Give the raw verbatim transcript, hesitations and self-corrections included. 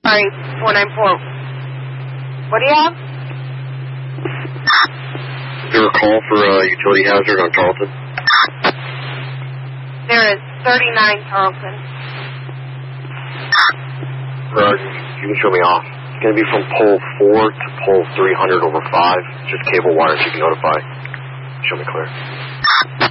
Sorry, four nine four. What do you have? Is there a call for a uh, utility hazard on Carlton? There is thirty-nine Carlton. Uh, you can show me off. It's going to be from pole four to pole three hundred over five. Just cable wires you can notify. Show me clear.